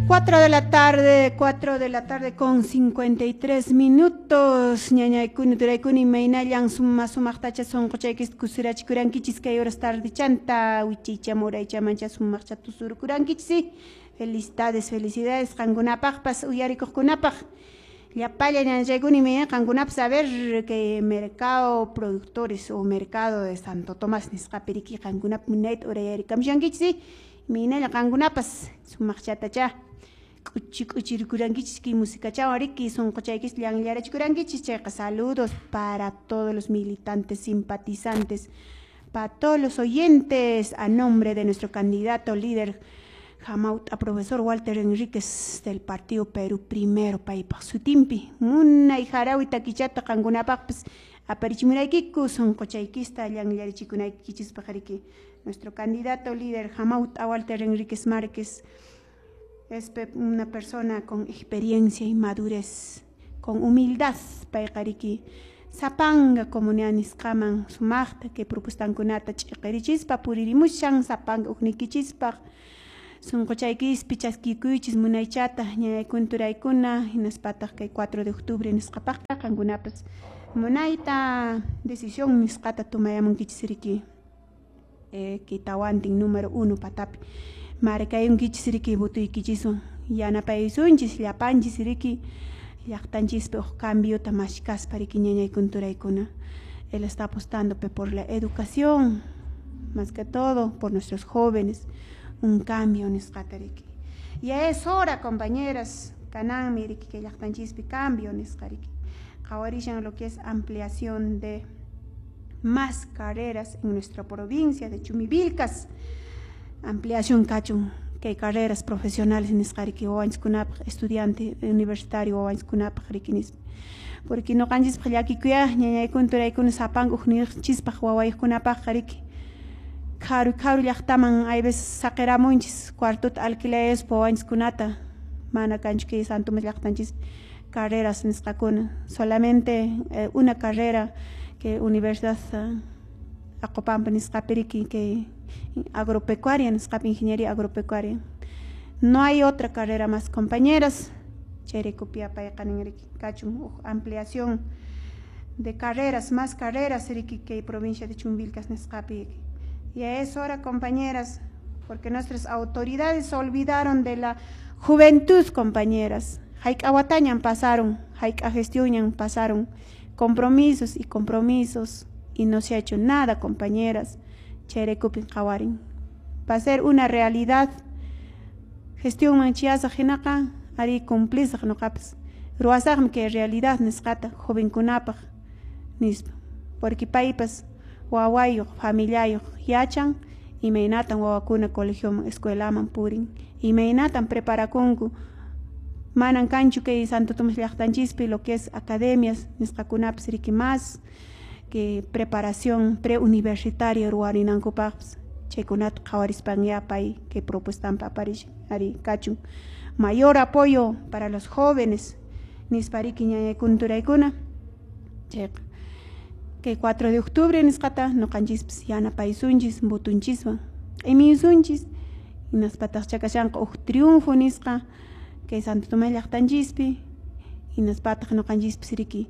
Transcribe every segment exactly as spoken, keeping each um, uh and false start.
cuatro de la tarde, cuatro de la tarde con cincuenta y tres minutos. Ñañaykuni turaykuni maynallan suma sumaqtacha sonqochaykis kusirachikurankichis kay horas tarde chanta wichicha muraycha mancha sumaqcha tusurukurankichis. Felicidades, felicidades qankunapaqpas uyarikuqkunapaq. Llapalla ñañaykuni mayna qankunapas saber que mercado productores o mercado de Santo Tomás nisqapiriki qankunap munayta urayarikamshankichis. Minalla qankunapas sumaqchatacha k'uchi k'uchirikurankichis ki musicachawan riki sunquchaykis llanllarachicurankichis chayqa saludos para todos los militantes simpatizantes, para todos los oyentes a nombre de nuestro candidato líder Jamauta profesor Walter Enríquez del partido Perú Primero paypaq sutimpi munay harawi takichata qankunapaqpas aparichimuraykiku sunquchaykista llanllarichikunaykichis riki. Nuestro candidato líder Jamauta Walter Enríquez Márquez es una persona con experiencia y madurez, con humildad payqariki. Sapanga comunidad nisqaman sumaqta que propustankunata ch'iqirichispa puririmushan sapanga uqnikichispaq sunquchaykispi chaskikuychis munaychata ñañaykuna turaykuna hinaspataq kay cuatro de octubre nisqapaqqa qankunapas munayta decisión nisqata tumayamunkichis riki. Eh, Kitawantin número uno patapi markayunkichis riki votuykichisun yanapaysunchis llapanchis riki llaqtanchispi uq cambiota mashkaspa riki ñañaykuna turaykuna. Él está apostando por la educación, más que todo por nuestros jóvenes, un cambio nisqata riki. Ya es hora, compañeras, kananmi riki que llaqtanchispi cambio nisqa riki qawarishan lo que es ampliación de más carreras en nuestra provincia de Chumivilcas, ampliación cachun, que hay carreras profesionales en Escariki o estudiante universitario o riquinis. Porque no canjes pajaki kuya, ñañaykun turaykun sapang uhnir chispaj wawaykunapaj riki. Karu karu llaqtaman hay veces saqiramunchis cuartut alquileres powanchis kunata, mana kanchki santumas llaqtanchis carreras en Escacuna, solamente eh, una carrera que Universidad uh, Acopampa nisqapiriki que agropecuaria, nisqapi ingeniería agropecuaria. No hay otra carrera más, compañeras. Cherecopia payqaninriki kachum ampliación de carreras, más carreras riki que provincia de Chumbilcas nisqapi. Y es hora, compañeras, porque nuestras autoridades se olvidaron de la juventud, compañeras. Haik awatañan pasaron, haik gestionan pasaron. Compromisos y compromisos y no se ha hecho nada, compañeras. Cherecupin Jawarin. Va a ser una realidad. Gestión manchiasa jinaka, ari cumplisa no caps. Ruasagm que realidad nescata, joven kunapag, nispa. Porque paipas, wawayo, familiayo, yachan, y meinatan wawakuna colegio escuelaman purin. Y meinatan preparakunku. Manan canchu que Santo Tomás llaqtanchispi lo que es academias nisqakunapas riki más que preparación preuniversitaria ruwarinankupaqpas chaykunata qawarispan yapay que propuestan paparish ari kachun mayor apoyo para los jóvenes nispa riki ñañaykuna turaykuna chayqa que cuatro de octubre nisqata noqanchispis yanapaysunchis votunchiswan emisunchis hinaspataq chakashanqa uq triunfo nisqa que Santo Tomás llaqtanchispi hinaspataq noqanchispis riki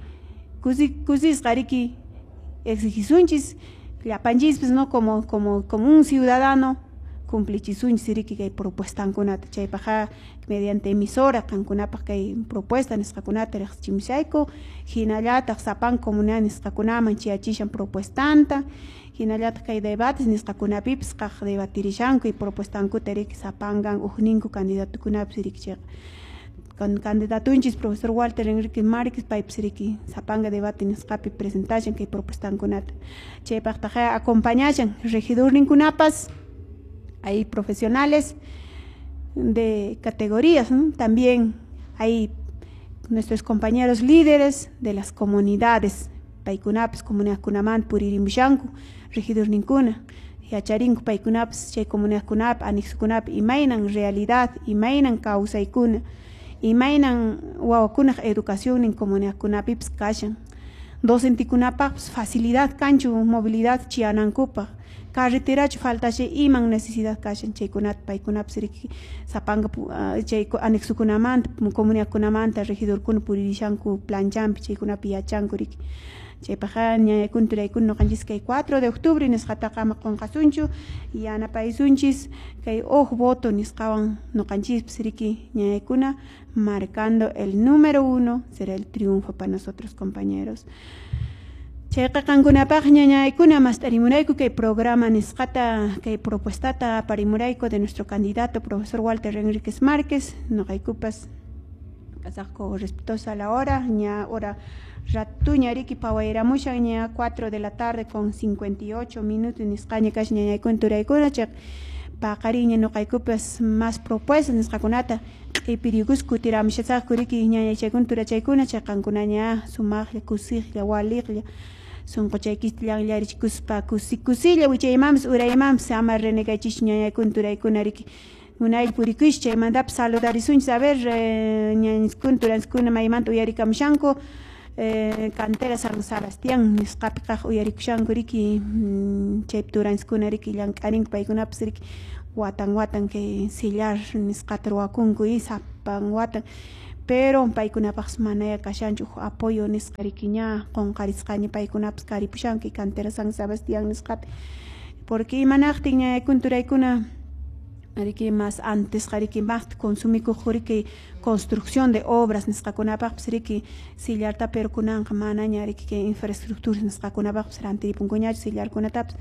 kusisqa riki exigisunchis llapanchispis no como como como un ciudadano cumplichisunchis riki kay propuestankunata chaypaqa mediante emisora qankunapaq kay propuesta nisqakunata riqsichimushayku hinallataq sapan comunidad nisqakunaman chayachishan propuestanta hinallataq kay debates nisqakunapipis qaq debatirishanku y propuestankuta riki sapangan uhninku candidatukunapis riki con candidatunchis profesor Walter Enríquez Márquez paypis riki sapanga debate nisqapi presentación kay propuestankunata chaypaqtaqa acompañashan regidorninkunapas hay profesionales de categorías, ¿no? También hay nuestros compañeros líderes de las comunidades paykunapas comunidad kunaman puririmshanku regidor ninkuna yacharinku paykunapas chay comunidad kunap anixkunap imaynan realidad imaynan kawsaykuna imaynan wawakunaq educación nin comunidad kunapipas kashan docentikunapaqpas facilidad kanchu movilidad chianankupaq carreterachu faltache iman necesidad kashan chaykunat paykunapis riki sapanga chay anexukunamanta comunidadkunamanta regidorkuna puririshanku planchanpi chaykunapi yachanku riki chaypaqa ñañaykuna turaykuna noqanchis kay cuatro de octubre nisqataqa ama qunqasunchu yanapaysunchis kay hoj voto nisqawan noqanchispis riki ñañaykuna marcando el número uno será el triunfo para nosotros compañeros. Chayqa qankunapaq ñañaykuna mast'arimurayku kay programa nisqata kay propuestata parimurayku de nuestro candidato profesor Walter Enríquez Márquez noqaykupas kasaqku respetuosa a la hora ña hora ratuña riki pawayramushan ña cuatro de la tarde con cincuenta y ocho minutos nisqaña kash ñañaykuna turaykuna chaq paqariña noqaykupas más propuestas nisqakunata q'ipirikusku tiramushasaqku riki ñañaychaykuna turachaykuna chay qankuna ña sumaqlla kusiqlla waliqlla sunquchaykista llanllarichikuspa kusi kusilla wichaymanpas uraymanpas ama renegaychish ñañaykuna turaykuna riki unaylla purikush chaymantapas saludarisunchis a ver ñañaykuna turanskuna maymanta uyarikamushanku cantera San Sebastián nisqapi kaq uyarikushanku riki chaypi turanskuna riki llank'arinku paykunapas riki watan watan kay sillar nisqata ruwakunku y sapan watan pero paykunapas manaya kashanchu apoyo nisqa riki ña qunqarisqaña paykunapas karipushanku cantera San Sebastián nisqapi porque imanaqtin ñañaykuna turaykuna riki más antes riki más consumikuq riki construcción de obras nisqakunapaqpas riki sillarta pero kunanqa manaña riki infraestructuras nisqakunapaqpas rantiripunkuñachu sillarkunatapas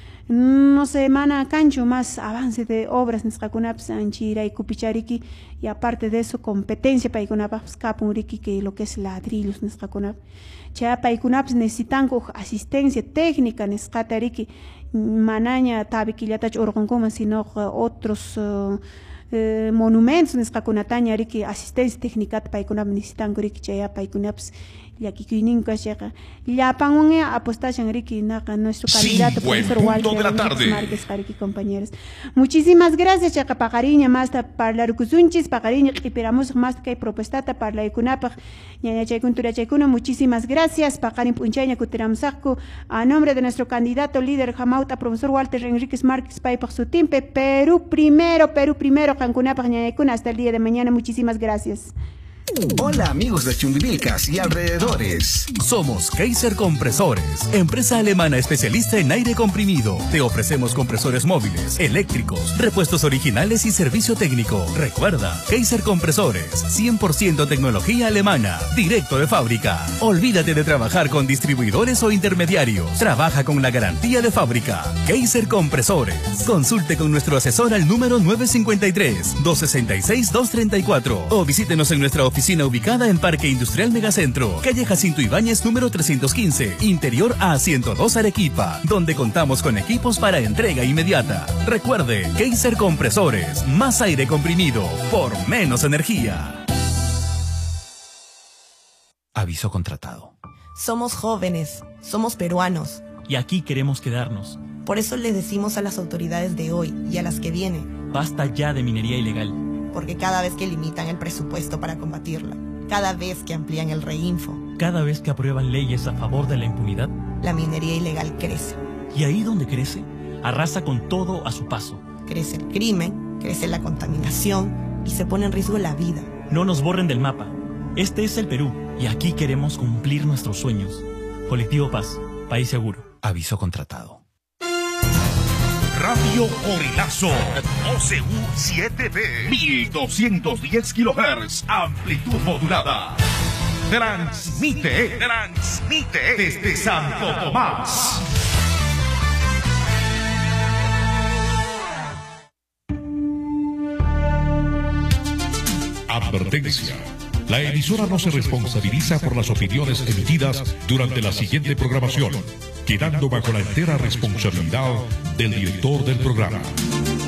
no sé mana cancho más avance de obras nisqakunapas anchiraykupicha riki y aparte de eso competencia paykunapas kapun riki que lo que es ladrillos nisqakunapas chay paykunapas necesitanku asistencia técnica nisqata riki manaña tabiquillatachu urqunkuman sino otros uh, uh, monumentos nisqakunataña riki asistencia técnica paykunapas necesitanku riki chay paykunapas llakikuyninka chayqa llapanwan apostashan riki naqa nuestro candidato profesor Walter Márquez riki compañeros. Muchísimas gracias chayqa paqariña masta parlarukusunchis paqariña q'ipiramusaq masta kay propuestata parlaykunapaq ñañachaykuna turachaykuna muchísimas gracias paqarin p'unchayña kutiramusaqku a nombre de nuestro candidato líder Jamauta profesor Walter Enríquez Márquez paypaq sutinpe Perú primero Perú primero qankunapaq ñañaykuna hasta el día de mañana muchísimas gracias. Hola amigos de Chumbivilcas y alrededores. Somos Kaiser Compresores, empresa alemana especialista en aire comprimido. Te ofrecemos compresores móviles, eléctricos, repuestos originales y servicio técnico. Recuerda, Kaiser Compresores, cien por ciento tecnología alemana, directo de fábrica. Olvídate de trabajar con distribuidores o intermediarios. Trabaja con la garantía de fábrica. Kaiser Compresores. Consulte con nuestro asesor al número nueve cinco tres, dos seis seis, dos tres cuatro o visítenos en nuestra oficina ubicada en Parque Industrial Megacentro, calle Jacinto Ibáñez número trescientos quince, interior A ciento dos Arequipa, donde contamos con equipos para entrega inmediata. Recuerde, Kaiser Compresores, más aire comprimido por menos energía. Aviso contratado. Somos jóvenes, somos peruanos. Y aquí queremos quedarnos. Por eso les decimos a las autoridades de hoy y a las que vienen. Basta ya de minería ilegal. Porque cada vez que limitan el presupuesto para combatirla, cada vez que amplían el reinfo, cada vez que aprueban leyes a favor de la impunidad, la minería ilegal crece. Y ahí donde crece, arrasa con todo a su paso. Crece el crimen, crece la contaminación y se pone en riesgo la vida. No nos borren del mapa. Este es el Perú y aquí queremos cumplir nuestros sueños. Colectivo Paz, país seguro. Aviso contratado. Radio Orilazo, O C U siete B, mil doscientos diez kilohertz, amplitud modulada. Transmite, transmite desde Santo Tomás. Advertencia. La emisora no se responsabiliza por las opiniones emitidas durante la siguiente programación, quedando bajo la entera responsabilidad del director del programa.